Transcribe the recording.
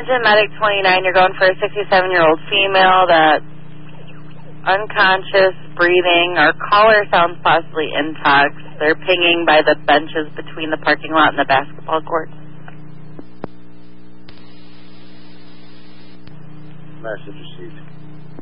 Medic 29, you're going for a 67-year-old female that's unconscious, breathing. Our caller sounds possibly intox. They're pinging by the benches between the parking lot and the basketball court. Message received.